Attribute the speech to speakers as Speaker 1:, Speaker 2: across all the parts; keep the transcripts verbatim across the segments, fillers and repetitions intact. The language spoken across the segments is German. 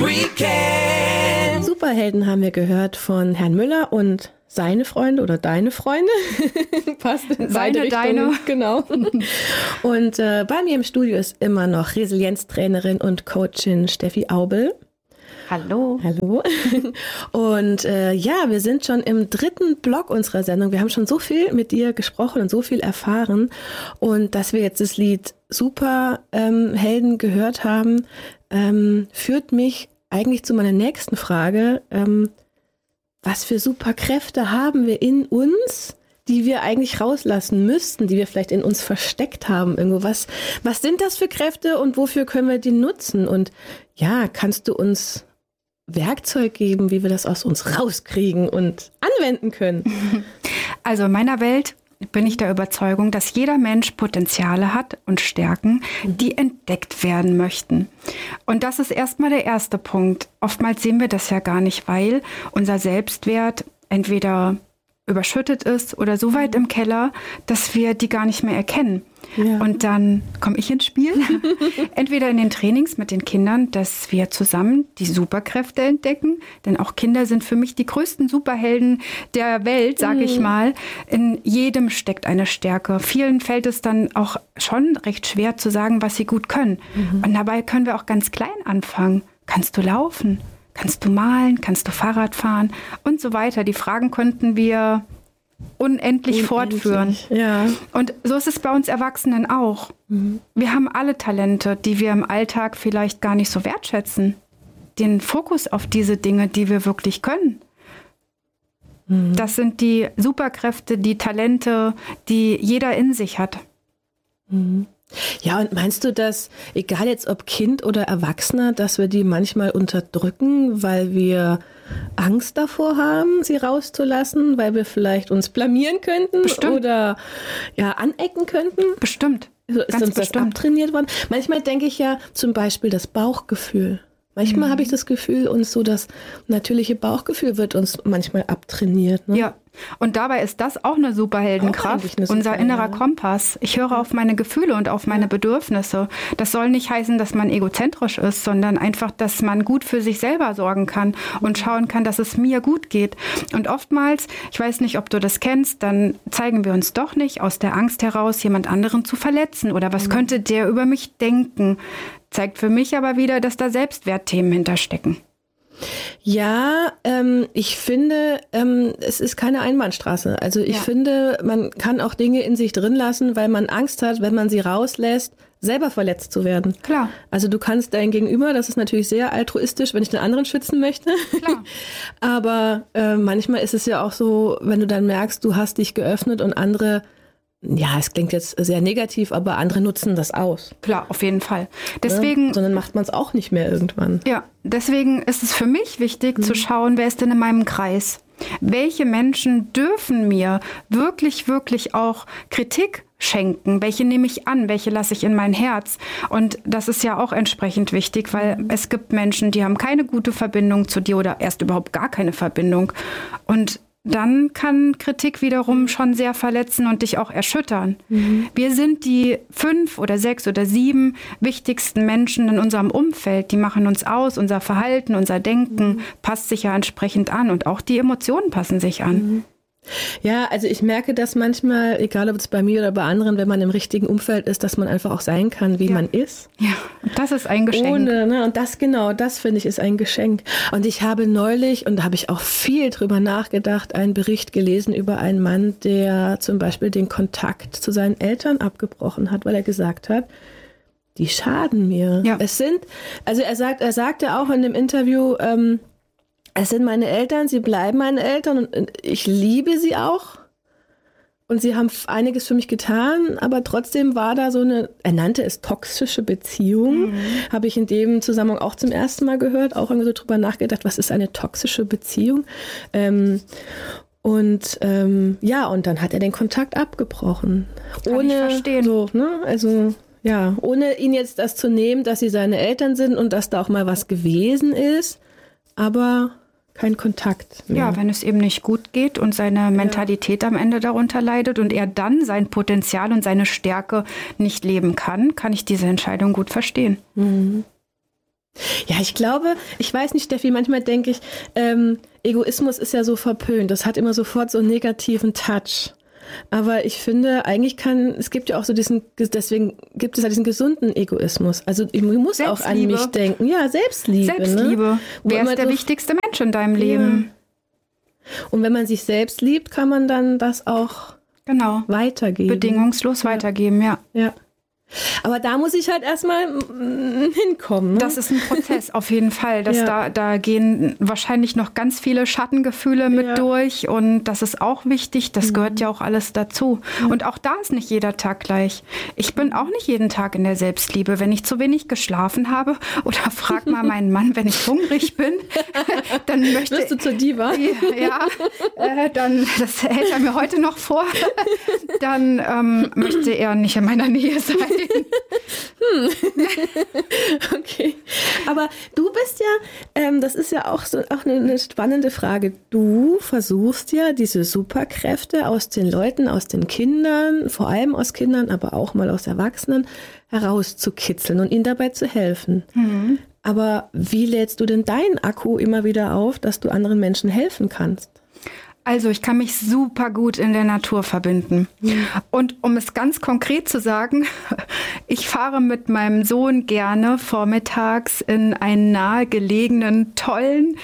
Speaker 1: Weekend. Superhelden haben wir gehört von Herrn Müller und seine Freunde oder deine Freunde. Passt in beide Richtungen. Deine. Genau. Und äh, bei mir im Studio ist immer noch Resilienztrainerin und Coachin Steffi Aubel.
Speaker 2: Hallo.
Speaker 1: Hallo. Und äh, ja, wir sind schon im dritten Block unserer Sendung. Wir haben schon so viel mit dir gesprochen und so viel erfahren. Und dass wir jetzt das Lied Superhelden ähm, gehört haben, ähm, führt mich eigentlich zu meiner nächsten Frage. Ähm, was für Superkräfte haben wir in uns, die wir eigentlich rauslassen müssten, die wir vielleicht in uns versteckt haben irgendwo? Was, was sind das für Kräfte und wofür können wir die nutzen? Und ja, kannst du uns Werkzeug geben, wie wir das aus uns rauskriegen und anwenden können?
Speaker 2: Also in meiner Welt bin ich der Überzeugung, dass jeder Mensch Potenziale hat und Stärken, die entdeckt werden möchten. Und das ist erstmal der erste Punkt. Oftmals sehen wir das ja gar nicht, weil unser Selbstwert entweder überschüttet ist oder so weit im Keller, dass wir die gar nicht mehr erkennen. Ja. Und dann komme ich ins Spiel, entweder in den Trainings mit den Kindern, dass wir zusammen die Superkräfte entdecken, denn auch Kinder sind für mich die größten Superhelden der Welt, sage ich mal. In jedem steckt eine Stärke. Vielen fällt es dann auch schon recht schwer zu sagen, was sie gut können. Mhm. Und dabei können wir auch ganz klein anfangen. Kannst du laufen? Kannst du malen? Kannst du Fahrrad fahren? Und so weiter. Die Fragen könnten wir unendlich, unendlich fortführen.
Speaker 1: Ja.
Speaker 2: Und so ist es bei uns Erwachsenen auch. Mhm. Wir haben alle Talente, die wir im Alltag vielleicht gar nicht so wertschätzen. Den Fokus auf diese Dinge, die wir wirklich können. Mhm. Das sind die Superkräfte, die Talente, die jeder in sich hat.
Speaker 1: Mhm. Ja, und meinst du, dass, egal jetzt ob Kind oder Erwachsener, dass wir die manchmal unterdrücken, weil wir Angst davor haben, sie rauszulassen, weil wir vielleicht uns blamieren könnten? Bestimmt. Oder ja, anecken könnten?
Speaker 2: Bestimmt.
Speaker 1: Also ist
Speaker 2: Ganz
Speaker 1: uns
Speaker 2: bestimmt.
Speaker 1: Das abtrainiert worden? Manchmal denke ich ja zum Beispiel das Bauchgefühl. Manchmal mhm. habe ich das Gefühl, uns so das natürliche Bauchgefühl wird uns manchmal abtrainiert. Ne?
Speaker 2: Ja, und dabei ist das auch eine Superheldenkraft, auch eine unser innerer Kompass. Ich höre auf meine Gefühle und auf meine Bedürfnisse. Das soll nicht heißen, dass man egozentrisch ist, sondern einfach, dass man gut für sich selber sorgen kann und schauen kann, dass es mir gut geht. Und oftmals, ich weiß nicht, ob du das kennst, dann zeigen wir uns doch nicht aus der Angst heraus, jemand anderen zu verletzen oder was könnte der über mich denken. Zeigt für mich aber wieder, dass da Selbstwertthemen hinterstecken.
Speaker 1: Ja, ähm, ich finde, ähm, es ist keine Einbahnstraße. Also ich ja. finde, man kann auch Dinge in sich drin lassen, weil man Angst hat, wenn man sie rauslässt, selber verletzt zu werden.
Speaker 2: Klar.
Speaker 1: Also du kannst dein Gegenüber, das ist natürlich sehr altruistisch, wenn ich den anderen schützen möchte.
Speaker 2: Klar.
Speaker 1: Aber äh, manchmal ist es ja auch so, wenn du dann merkst, du hast dich geöffnet und andere, ja, es klingt jetzt sehr negativ, aber andere nutzen das aus.
Speaker 2: Klar, auf jeden Fall. Deswegen,
Speaker 1: ja, sondern macht man es auch nicht mehr irgendwann.
Speaker 2: Ja, deswegen ist es für mich wichtig, mhm. zu schauen, wer ist denn in meinem Kreis? Welche Menschen dürfen mir wirklich, wirklich auch Kritik schenken? Welche nehme ich an? Welche lasse ich in mein Herz? Und das ist ja auch entsprechend wichtig, weil es gibt Menschen, die haben keine gute Verbindung zu dir oder erst überhaupt gar keine Verbindung. Und dann kann Kritik wiederum schon sehr verletzen und dich auch erschüttern. Mhm. Wir sind die fünf oder sechs oder sieben wichtigsten Menschen in unserem Umfeld. Die machen uns aus, unser Verhalten, unser Denken mhm. passt sich ja entsprechend an und auch die Emotionen passen sich an.
Speaker 1: Mhm. Ja, also ich merke das manchmal, egal ob es bei mir oder bei anderen, wenn man im richtigen Umfeld ist, dass man einfach auch sein kann, wie
Speaker 2: ja.
Speaker 1: man ist.
Speaker 2: Ja, das ist ein Geschenk.
Speaker 1: Ohne, ne, und das genau, das finde ich ist ein Geschenk. Und ich habe neulich, und da habe ich auch viel drüber nachgedacht, einen Bericht gelesen über einen Mann, der zum Beispiel den Kontakt zu seinen Eltern abgebrochen hat, weil er gesagt hat, die schaden mir.
Speaker 2: Ja.
Speaker 1: Es sind, also er sagt, er sagte auch in dem Interview, ähm, es sind meine Eltern, sie bleiben meine Eltern und ich liebe sie auch. Und sie haben einiges für mich getan, aber trotzdem war da so eine, er nannte es toxische Beziehung. Mhm. Habe ich in dem Zusammenhang auch zum ersten Mal gehört, auch irgendwie so drüber nachgedacht, was ist eine toxische Beziehung? Ähm, und ähm, ja, und dann hat er den Kontakt abgebrochen.
Speaker 2: Kann
Speaker 1: ohne,
Speaker 2: ich verstehen.
Speaker 1: So, ne, also ja, ohne ihn jetzt das zu nehmen, dass sie seine Eltern sind und dass da auch mal was gewesen ist, aber kein Kontakt mehr.
Speaker 2: Ja, wenn es eben nicht gut geht und seine Mentalität ja. am Ende darunter leidet und er dann sein Potenzial und seine Stärke nicht leben kann, kann ich diese Entscheidung gut verstehen.
Speaker 1: Mhm. Ja, ich glaube, ich weiß nicht, Steffi, manchmal denke ich, ähm, Egoismus ist ja so verpönt. Das hat immer sofort so einen negativen Touch. Aber ich finde, eigentlich kann, es gibt ja auch so diesen, deswegen gibt es ja diesen gesunden Egoismus. Also ich muss auch an mich denken. Ja, Selbstliebe.
Speaker 2: Selbstliebe.
Speaker 1: Ne?
Speaker 2: Wer ist der so, wichtigste Mensch in deinem Leben?
Speaker 1: Ja. Und wenn man sich selbst liebt, kann man dann das auch
Speaker 2: genau.
Speaker 1: weitergeben.
Speaker 2: Bedingungslos ja. weitergeben, ja.
Speaker 1: Ja. Aber da muss ich halt erstmal hinkommen. Ne?
Speaker 2: Das ist ein Prozess, auf jeden Fall. Das ja. da, da gehen wahrscheinlich noch ganz viele Schattengefühle mit ja. durch. Und das ist auch wichtig. Das mhm. gehört ja auch alles dazu. Ja. Und auch da ist nicht jeder Tag gleich. Ich bin auch nicht jeden Tag in der Selbstliebe. Wenn ich zu wenig geschlafen habe oder frag mal meinen Mann, wenn ich hungrig bin, dann möchte...
Speaker 1: Wirst du zur Diva?
Speaker 2: Ja, äh, dann, das hält er mir heute noch vor. Dann ähm, möchte er nicht in meiner Nähe sein.
Speaker 1: hm. Okay. Aber du bist ja, ähm, das ist ja auch so auch eine, eine spannende Frage. Du versuchst ja diese Superkräfte aus den Leuten, aus den Kindern, vor allem aus Kindern, aber auch mal aus Erwachsenen, herauszukitzeln und ihnen dabei zu helfen. Mhm. Aber wie lädst du denn deinen Akku immer wieder auf, dass du anderen Menschen helfen kannst?
Speaker 2: Also ich kann mich super gut in der Natur verbinden. Mhm. Und um es ganz konkret zu sagen, ich fahre mit meinem Sohn gerne vormittags in einen nahegelegenen, tollen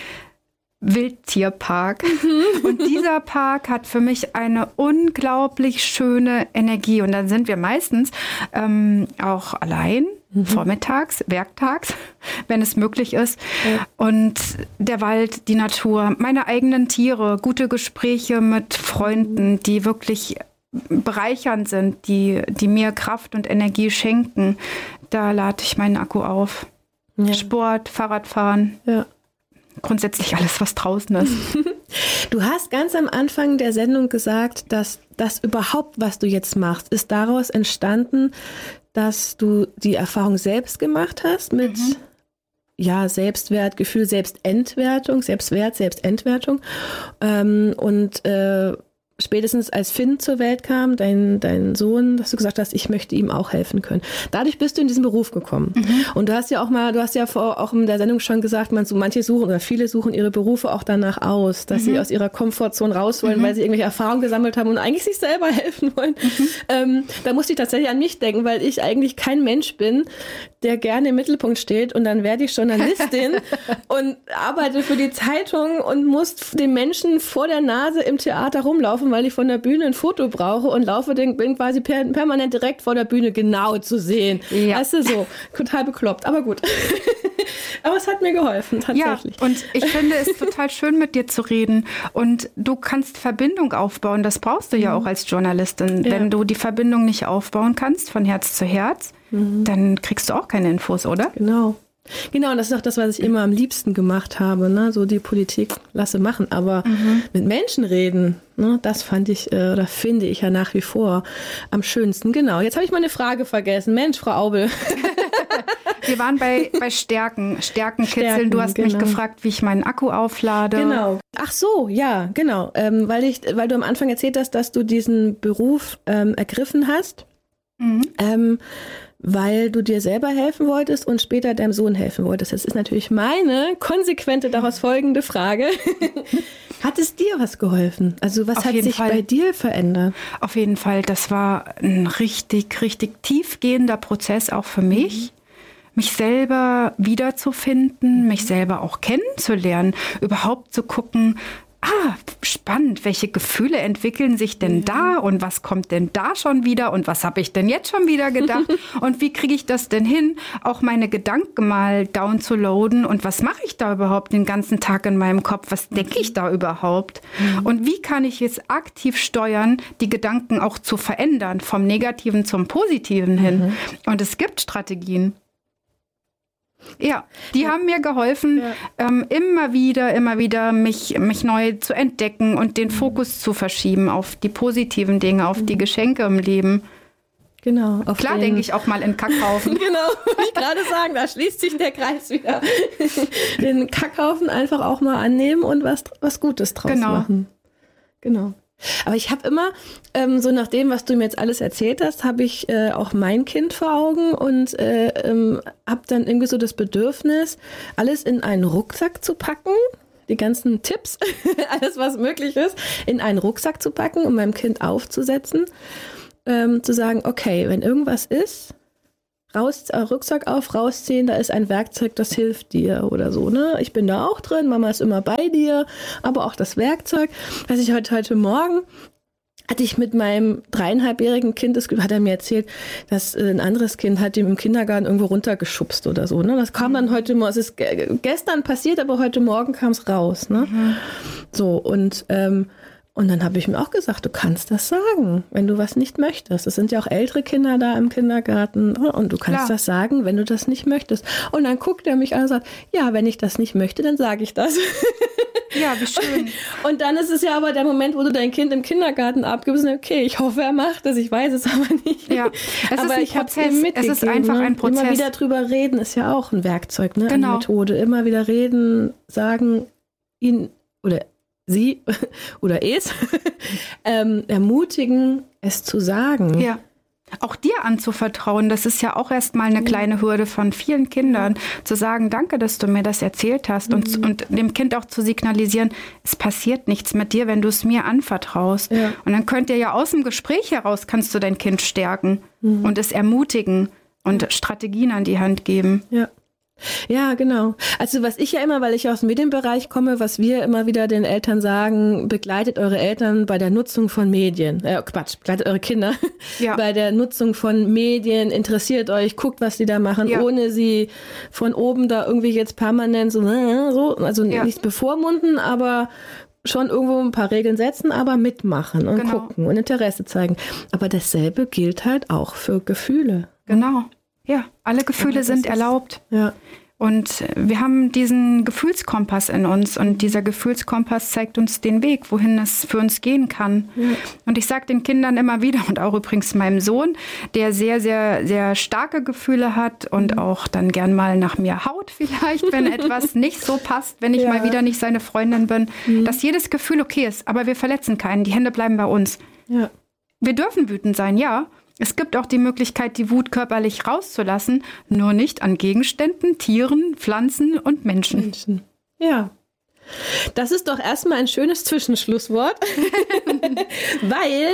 Speaker 2: Wildtierpark. Mhm. Und dieser Park hat für mich eine unglaublich schöne Energie. Und dann sind wir meistens ähm, auch allein. Mhm. Vormittags, werktags, wenn es möglich ist. Ja. Und der Wald, die Natur, meine eigenen Tiere, gute Gespräche mit Freunden, die wirklich bereichernd sind, die, die mir Kraft und Energie schenken, da lade ich meinen Akku auf. Ja. Sport, Fahrradfahren, ja. Grundsätzlich alles, was draußen ist.
Speaker 1: Du hast ganz am Anfang der Sendung gesagt, dass das überhaupt, was du jetzt machst, ist daraus entstanden, dass du die Erfahrung selbst gemacht hast mit mhm. ja, Selbstwertgefühl, Selbstentwertung, Selbstwert, Selbstentwertung. Ähm, und äh, spätestens als Finn zur Welt kam, dein, dein Sohn, dass du gesagt hast, ich möchte ihm auch helfen können. Dadurch bist du in diesen Beruf gekommen. Mhm. Und du hast ja auch mal, du hast ja vor, auch in der Sendung schon gesagt, man so manche suchen oder viele suchen ihre Berufe auch danach aus, dass mhm. sie aus ihrer Komfortzone raus wollen, mhm. weil sie irgendwelche Erfahrungen gesammelt haben und eigentlich sich selber helfen wollen. Mhm. Ähm, da musste ich tatsächlich an mich denken, weil ich eigentlich kein Mensch bin, der gerne im Mittelpunkt steht und dann werde ich Journalistin und arbeite für die Zeitung und muss den Menschen vor der Nase im Theater rumlaufen, weil ich von der Bühne ein Foto brauche und laufe, den, bin quasi per, permanent direkt vor der Bühne genau zu sehen. Ja. Weißt du, so, total bekloppt, aber gut. Aber es hat mir geholfen, tatsächlich.
Speaker 2: Ja, und ich finde es total schön, mit dir zu reden. Und du kannst Verbindung aufbauen, das brauchst du ja mhm. auch als Journalistin. Ja. Wenn du die Verbindung nicht aufbauen kannst, von Herz zu Herz, mhm. dann kriegst du auch keine Infos, oder?
Speaker 1: Genau. Genau, und das ist auch das, was ich immer am liebsten gemacht habe, ne? So die Politik lasse machen, aber mhm. mit Menschen reden, ne? Das fand ich äh, oder finde ich ja nach wie vor am schönsten. Genau, jetzt habe ich mal eine Frage vergessen. Mensch, Frau Aubel.
Speaker 2: Wir waren bei, bei Stärken, Stärkenkitzeln. Stärken, du hast genau. mich gefragt, wie ich meinen Akku auflade.
Speaker 1: Genau. Ach so, ja, genau. Ähm, weil, ich, weil du am Anfang erzählt hast, dass du diesen Beruf ähm, ergriffen hast. Mhm. Ähm, weil du dir selber helfen wolltest und später deinem Sohn helfen wolltest. Das ist natürlich meine konsequente daraus folgende Frage. Hat es dir was geholfen? Also was
Speaker 2: Auf
Speaker 1: hat sich Fall. bei dir verändert?
Speaker 2: Auf jeden Fall. Das war ein richtig, richtig tiefgehender Prozess auch für mich. Mhm. Mich selber wiederzufinden, mich selber auch kennenzulernen, überhaupt zu gucken, ah, spannend, welche Gefühle entwickeln sich denn da und was kommt denn da schon wieder und was habe ich denn jetzt schon wieder gedacht und wie kriege ich das denn hin, auch meine Gedanken mal down zu loaden und was mache ich da überhaupt den ganzen Tag in meinem Kopf, was denke ich da überhaupt mhm. und wie kann ich jetzt aktiv steuern, die Gedanken auch zu verändern, vom Negativen zum Positiven hin mhm. und es gibt Strategien. Ja, die ja. haben mir geholfen, ja. ähm, immer wieder, immer wieder mich, mich neu zu entdecken und den Fokus zu verschieben auf die positiven Dinge, auf die Geschenke im Leben.
Speaker 1: Genau.
Speaker 2: Klar denke ich auch mal in Kackhaufen.
Speaker 1: Genau, wollte ich gerade sagen, da schließt sich der Kreis wieder. Den Kackhaufen einfach auch mal annehmen und was, was Gutes draus
Speaker 2: genau.
Speaker 1: machen. Genau. Aber ich habe immer, ähm, so nach dem, was du mir jetzt alles erzählt hast, habe ich äh, auch mein Kind vor Augen und äh, ähm, habe dann irgendwie so das Bedürfnis, alles in einen Rucksack zu packen, die ganzen Tipps, alles was möglich ist, in einen Rucksack zu packen und meinem Kind aufzusetzen, ähm, zu sagen, okay, wenn irgendwas ist, raus, äh, Rucksack auf, rausziehen, da ist ein Werkzeug, das hilft dir oder so, ne? Ich bin da auch drin, Mama ist immer bei dir, aber auch das Werkzeug. Was ich heute, heute Morgen hatte ich mit meinem dreieinhalbjährigen Kind, das hat er mir erzählt, dass ein anderes Kind hat ihm im Kindergarten irgendwo runtergeschubst oder so, ne? Das kam dann heute Morgen, es ist gestern passiert, aber heute Morgen kam es raus, ne? Mhm. So, und, ähm, Und dann habe ich mir auch gesagt, du kannst das sagen, wenn du was nicht möchtest. Es sind ja auch ältere Kinder da im Kindergarten und du kannst Klar. das sagen, wenn du das nicht möchtest. Und dann guckt er mich an und sagt, ja, wenn ich das nicht möchte, dann sage ich das.
Speaker 2: Ja, wie schön.
Speaker 1: Und dann ist es ja aber der Moment, wo du dein Kind im Kindergarten abgibst, okay, ich hoffe, er macht das, ich weiß es aber nicht.
Speaker 2: Ja, es
Speaker 1: aber
Speaker 2: ist ein
Speaker 1: ich
Speaker 2: Prozess, es ist einfach ein Prozess.
Speaker 1: Immer wieder drüber reden ist ja auch ein Werkzeug, ne?
Speaker 2: Genau.
Speaker 1: Eine Methode. Immer wieder reden, sagen, ihn oder sie oder es ähm, ermutigen, es zu sagen.
Speaker 2: Ja. Auch dir anzuvertrauen, das ist ja auch erstmal eine kleine Hürde von vielen Kindern, zu sagen, danke, dass du mir das erzählt hast mhm. und, und dem Kind auch zu signalisieren, es passiert nichts mit dir, wenn du es mir anvertraust. Ja. Und dann könnt ihr ja aus dem Gespräch heraus, kannst du dein Kind stärken mhm. und es ermutigen und Strategien an die Hand geben.
Speaker 1: Ja. Ja, genau. Also was ich ja immer, weil ich aus dem Medienbereich komme, was wir immer wieder den Eltern sagen, begleitet eure Eltern bei der Nutzung von Medien. Äh, Quatsch, begleitet eure Kinder ja. bei der Nutzung von Medien, interessiert euch, guckt, was die da machen, ja. ohne sie von oben da irgendwie jetzt permanent so, so also ja. nicht bevormunden, aber schon irgendwo ein paar Regeln setzen, aber mitmachen und genau. gucken und Interesse zeigen. Aber dasselbe gilt halt auch für Gefühle.
Speaker 2: Genau. Ja, alle Gefühle ja, sind erlaubt.
Speaker 1: Ja.
Speaker 2: Und wir haben diesen Gefühlskompass in uns und dieser Gefühlskompass zeigt uns den Weg, wohin es für uns gehen kann. Ja. Und ich sage den Kindern immer wieder und auch übrigens meinem Sohn, der sehr, sehr, sehr starke Gefühle hat und mhm. auch dann gern mal nach mir haut vielleicht, wenn etwas nicht so passt, wenn ich ja. mal wieder nicht seine Freundin bin, mhm. dass jedes Gefühl okay ist, aber wir verletzen keinen, die Hände bleiben bei uns.
Speaker 1: Ja.
Speaker 2: Wir dürfen wütend sein, ja. Es gibt auch die Möglichkeit, die Wut körperlich rauszulassen, nur nicht an Gegenständen, Tieren, Pflanzen und Menschen.
Speaker 1: Menschen. Ja. Das ist doch erstmal ein schönes Zwischenschlusswort, weil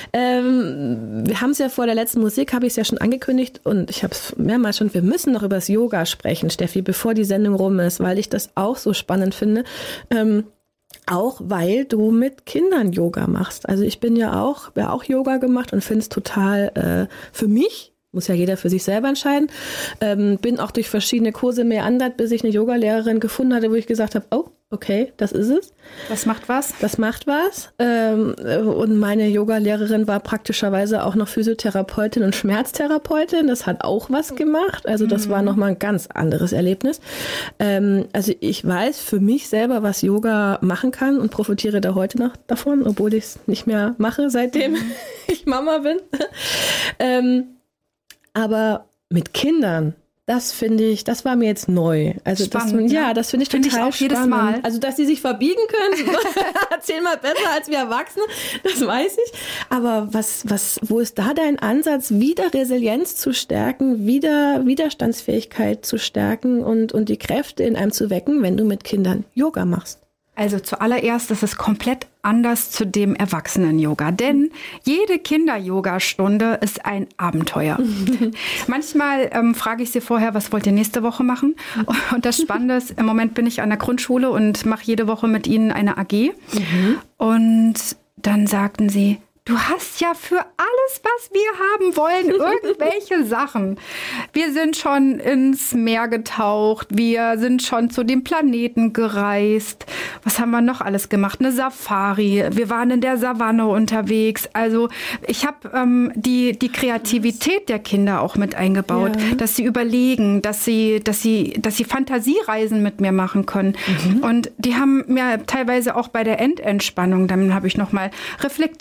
Speaker 1: ähm, wir haben es ja vor der letzten Musik, habe ich es ja schon angekündigt und ich habe es mehrmals schon, wir müssen noch über das Yoga sprechen, Steffi, bevor die Sendung rum ist, weil ich das auch so spannend finde. Ähm, Auch weil du mit Kindern Yoga machst. Also ich bin ja auch, habe ja auch Yoga gemacht und finde es total äh, für mich, muss ja jeder für sich selber entscheiden, ähm, bin auch durch verschiedene Kurse meandert, bis ich eine Yogalehrerin gefunden hatte, wo ich gesagt habe, oh, okay, das ist es.
Speaker 2: Das macht was.
Speaker 1: Das macht was. Ähm, und meine Yogalehrerin war praktischerweise auch noch Physiotherapeutin und Schmerztherapeutin. Das hat auch was gemacht. Also das mhm. war nochmal ein ganz anderes Erlebnis. Ähm, also ich weiß für mich selber, was Yoga machen kann und profitiere da heute noch davon, obwohl ich es nicht mehr mache, seitdem mhm. ich Mama bin. ähm, aber mit Kindern, das finde ich, das war mir jetzt neu. Also
Speaker 2: spannend,
Speaker 1: das,
Speaker 2: ja.
Speaker 1: ja, das finde ich
Speaker 2: find
Speaker 1: total
Speaker 2: ich auch
Speaker 1: spannend.
Speaker 2: Jedes Mal.
Speaker 1: Also, dass sie sich verbiegen können, zehnmal besser als wir Erwachsene, das weiß ich. Aber was, was, wo ist da dein Ansatz, wieder Resilienz zu stärken, wieder Widerstandsfähigkeit zu stärken und, und die Kräfte in einem zu wecken, wenn du mit Kindern Yoga machst?
Speaker 2: Also zuallererst ist es komplett anders zu dem Erwachsenen-Yoga, denn jede Kinder-Yoga-Stunde ist ein Abenteuer. Manchmal ähm, frage ich sie vorher, was wollt ihr nächste Woche machen? Und das Spannende ist, im Moment bin ich an der Grundschule und mache jede Woche mit ihnen eine A G. Mhm. Und dann sagten sie, du hast ja für alles, was wir haben wollen, irgendwelche Sachen. Wir sind schon ins Meer getaucht, wir sind schon zu den Planeten gereist. Was haben wir noch alles gemacht? Eine Safari, wir waren in der Savanne unterwegs. Also ich habe ähm, die, die Kreativität der Kinder auch mit eingebaut, ja. dass sie überlegen, dass sie, dass sie, dass sie Fantasiereisen mit mir machen können. Mhm. Und die haben mir teilweise auch bei der Endentspannung, dann habe ich nochmal reflektiert, was haben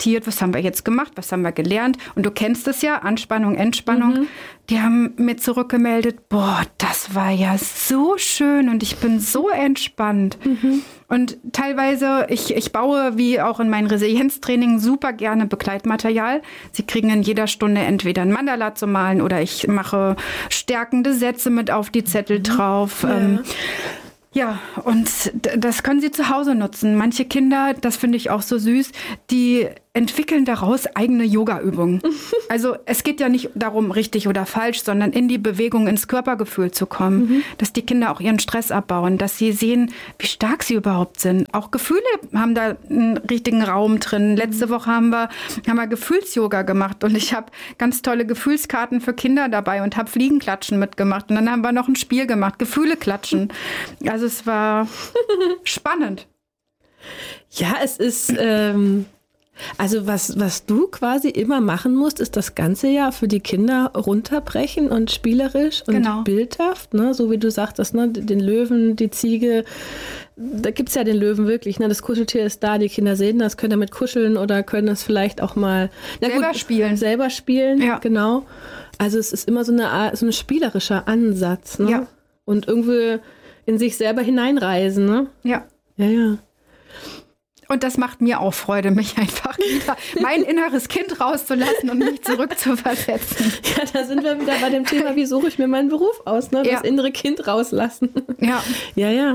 Speaker 2: haben wir jetzt gemacht, was haben wir gelernt? Und du kennst es ja, Anspannung, Entspannung. Mhm. Die haben mir zurückgemeldet, boah, das war ja so schön und ich bin so entspannt. Mhm. Und teilweise, ich, ich baue, wie auch in meinem Resilienztraining, super gerne Begleitmaterial. Sie kriegen in jeder Stunde entweder ein Mandala zu malen oder ich mache stärkende Sätze mit auf die Zettel drauf. Ja. Ähm, Ja, und das können sie zu Hause nutzen. Manche Kinder, das finde ich auch so süß, die entwickeln daraus eigene Yoga-Übungen. Also es geht ja nicht darum, richtig oder falsch, sondern in die Bewegung, ins Körpergefühl zu kommen, mhm. dass die Kinder auch ihren Stress abbauen, dass sie sehen, wie stark sie überhaupt sind. Auch Gefühle haben da einen richtigen Raum drin. Letzte Woche haben wir, haben wir Gefühls-Yoga gemacht und ich habe ganz tolle Gefühlskarten für Kinder dabei und habe Fliegenklatschen mitgemacht. Und dann haben wir noch ein Spiel gemacht, Gefühle klatschen. Also es war spannend.
Speaker 1: Ja, es ist... Ähm Also was, was du quasi immer machen musst, ist das ganze Jahr für die Kinder runterbrechen und spielerisch und genau. bildhaft, ne? So wie du sagtest, ne? Den Löwen, die Ziege, da gibt's ja den Löwen wirklich, ne? Das Kuscheltier ist da, die Kinder sehen das, können damit kuscheln oder können es vielleicht auch mal
Speaker 2: na selber gut, spielen.
Speaker 1: Selber spielen,
Speaker 2: ja.
Speaker 1: Genau. Also es ist immer so eine so ein spielerischer Ansatz, ne?
Speaker 2: Ja.
Speaker 1: Und irgendwie in sich selber hineinreisen, ne?
Speaker 2: Ja.
Speaker 1: Ja, ja.
Speaker 2: Und das macht mir auch Freude, mich einfach wieder mein inneres Kind rauszulassen und mich zurückzuversetzen.
Speaker 1: Ja, da sind wir wieder bei dem Thema, wie suche ich mir meinen Beruf aus, ne? Das
Speaker 2: ja.
Speaker 1: innere Kind rauslassen.
Speaker 2: Ja.
Speaker 1: Ja, ja.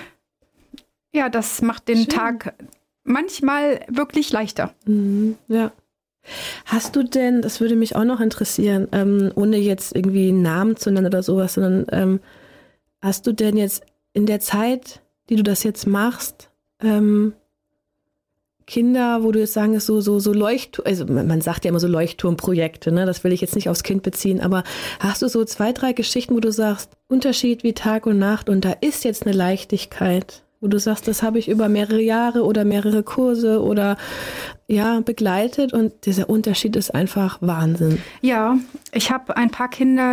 Speaker 2: Ja, das macht den Schön. Tag manchmal wirklich leichter.
Speaker 1: Mhm, ja. Hast du denn, das würde mich auch noch interessieren, ähm, ohne jetzt irgendwie einen Namen zu nennen oder sowas, sondern ähm, hast du denn jetzt in der Zeit, die du das jetzt machst, ähm, Kinder, wo du jetzt sagen, so, so, so Leuchtturm, also man sagt ja immer so Leuchtturmprojekte, ne? Das will ich jetzt nicht aufs Kind beziehen, aber hast du so zwei, drei Geschichten, wo du sagst, Unterschied wie Tag und Nacht und da ist jetzt eine Leichtigkeit, wo du sagst, das habe ich über mehrere Jahre oder mehrere Kurse oder ja, begleitet und dieser Unterschied ist einfach Wahnsinn.
Speaker 2: Ja, ich habe ein paar Kinder,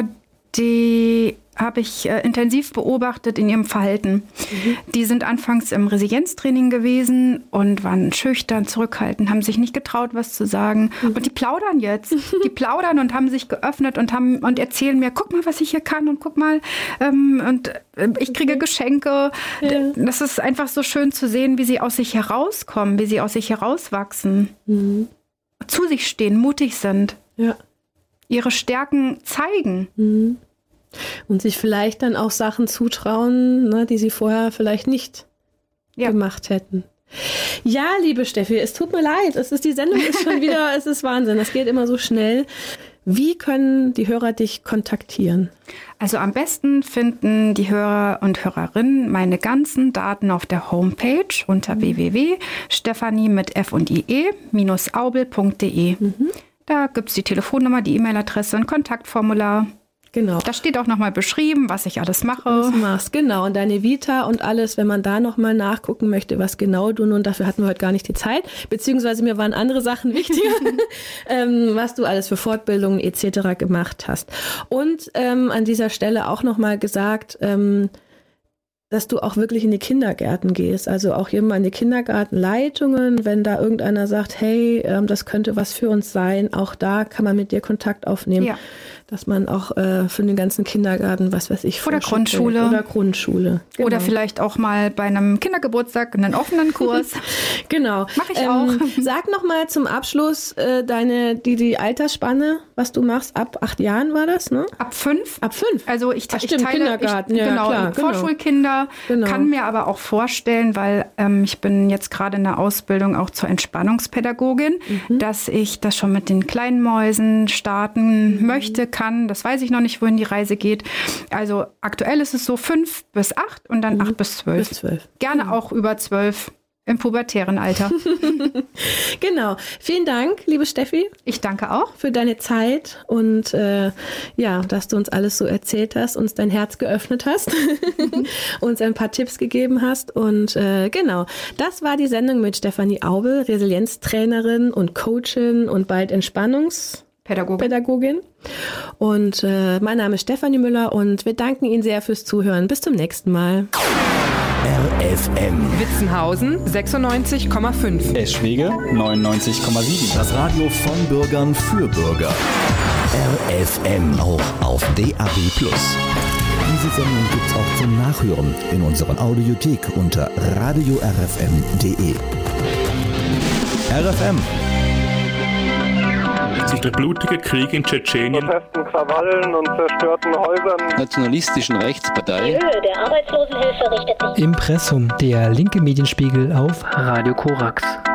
Speaker 2: die habe ich äh, intensiv beobachtet in ihrem Verhalten. Mhm. Die sind anfangs im Resilienztraining gewesen und waren schüchtern, zurückhaltend, haben sich nicht getraut, was zu sagen. Mhm. Und die plaudern jetzt. Die plaudern und haben sich geöffnet und haben und erzählen mir, guck mal, was ich hier kann und guck mal, ähm, und äh, ich kriege okay. Geschenke. Ja. Das ist einfach so schön zu sehen, wie sie aus sich herauskommen, wie sie aus sich herauswachsen. Mhm. Zu sich stehen, mutig sind.
Speaker 1: Ja.
Speaker 2: Ihre Stärken zeigen.
Speaker 1: Mhm. Und sich vielleicht dann auch Sachen zutrauen, ne, die sie vorher vielleicht nicht ja. gemacht hätten. Ja, liebe Steffi, es tut mir leid. Es ist, die Sendung ist schon wieder, es ist Wahnsinn. Das geht immer so schnell. Wie können die Hörer dich kontaktieren?
Speaker 2: Also am besten finden die Hörer und Hörerinnen meine ganzen Daten auf der Homepage unter mhm. w w w punkt stefanie mit f und ie minus aubel punkt de. Mhm. Da gibt es die Telefonnummer, die E-Mail-Adresse, ein Kontaktformular.
Speaker 1: Genau.
Speaker 2: Da steht auch nochmal beschrieben, was ich alles mache.
Speaker 1: Was du machst, genau. Und deine Vita und alles, wenn man da nochmal nachgucken möchte, was genau du nun, dafür hatten wir heute gar nicht die Zeit, beziehungsweise mir waren andere Sachen wichtiger, ähm, was du alles für Fortbildungen et cetera gemacht hast. Und ähm, an dieser Stelle auch nochmal gesagt, ähm, dass du auch wirklich in die Kindergärten gehst, also auch hier mal in die Kindergartenleitungen, wenn da irgendeiner sagt, hey, ähm, das könnte was für uns sein, auch da kann man mit dir Kontakt aufnehmen. Ja. Dass man auch äh, für den ganzen Kindergarten, was weiß ich,
Speaker 2: oder Grundschule.
Speaker 1: Oder Grundschule.
Speaker 2: Genau. Oder vielleicht auch mal bei einem Kindergeburtstag einen offenen Kurs.
Speaker 1: Genau.
Speaker 2: Mache ich
Speaker 1: ähm,
Speaker 2: auch.
Speaker 1: Sag noch mal zum Abschluss äh, deine, die, die Altersspanne, was du machst. Ab acht Jahren war das, ne?
Speaker 2: Ab fünf.
Speaker 1: Ab fünf.
Speaker 2: Also ich,
Speaker 1: Ach,
Speaker 2: ich
Speaker 1: stimmt,
Speaker 2: teile,
Speaker 1: Kindergarten.
Speaker 2: Ich,
Speaker 1: ja,
Speaker 2: genau,
Speaker 1: klar, genau.
Speaker 2: Vorschulkinder. Genau. Kann mir aber auch vorstellen, weil ähm, ich bin jetzt gerade in der Ausbildung auch zur Entspannungspädagogin, mhm. dass ich das schon mit den kleinen Mäusen starten mhm. möchte, kann. Das weiß ich noch nicht, wohin die Reise geht. Also aktuell ist es so fünf bis acht und dann mhm. acht bis zwölf.
Speaker 1: Bis zwölf.
Speaker 2: Gerne
Speaker 1: mhm.
Speaker 2: auch über zwölf im pubertären Alter.
Speaker 1: Genau. Vielen Dank, liebe Steffi.
Speaker 2: Ich danke auch.
Speaker 1: Für deine Zeit und äh, ja, dass du uns alles so erzählt hast, uns dein Herz geöffnet hast, uns ein paar Tipps gegeben hast. Und äh, genau, das war die Sendung mit Stefanie Aubel, Resilienztrainerin und Coachin und bald Entspannungs- Pädagogin. Pädagogin. Und äh, mein Name ist Stefanie Müller und wir danken Ihnen sehr fürs Zuhören. Bis zum nächsten Mal.
Speaker 3: R L F M.
Speaker 4: Witzenhausen sechsundneunzig Komma fünf.
Speaker 5: Eschwege neunundneunzig Komma sieben.
Speaker 3: Das Radio von Bürgern für Bürger. R F M, auch auf D A B plus. Diese Sendung gibt's auch zum Nachhören in unserer Audiothek unter radio r f m punkt d e.
Speaker 5: R F M.
Speaker 6: Sich der blutige Krieg in Tschetschenien,
Speaker 7: Protesten, Krawallen und zerstörten Häusern,
Speaker 8: nationalistischen Rechtspartei.
Speaker 9: Die Höhe der Arbeitslosenhilfe richtet sich.
Speaker 10: Impressum, der linke Medienspiegel auf Radio Korax.